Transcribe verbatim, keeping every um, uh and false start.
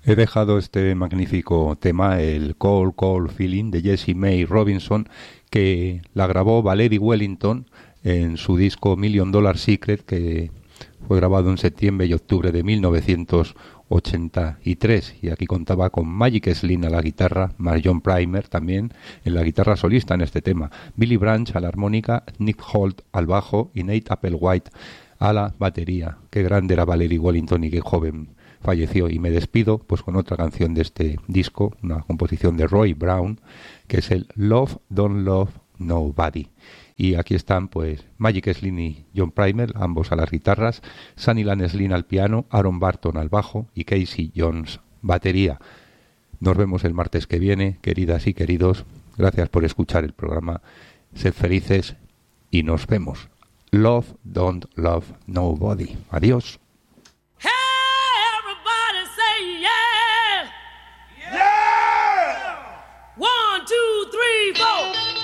He dejado este magnífico tema, el Cold Cold Feeling, de Jessie May Robinson, que la grabó Valerie Wellington en su disco Million Dollar Secret, que fue grabado en septiembre y octubre de mil novecientos ochenta y tres, y aquí contaba con Magic Slim a la guitarra, Marion Primer también en la guitarra solista en este tema, Billy Branch a la armónica, Nick Holt al bajo y Nate Applewhite a la batería. Qué grande era Valerie Wellington y qué joven falleció. Y me despido pues con otra canción de este disco, una composición de Roy Brown, que es el Love Don't Love Nobody. Y aquí están pues Magic Slim y John Primer, ambos a las guitarras, Sunnyland Slim al piano, Aaron Barton al bajo y Casey Jones batería. Nos vemos el martes que viene, queridas y queridos. Gracias por escuchar el programa. Sed felices y nos vemos. Love Don't Love Nobody. Adiós. Hey, everybody say yeah. Yeah! One, two, three, four.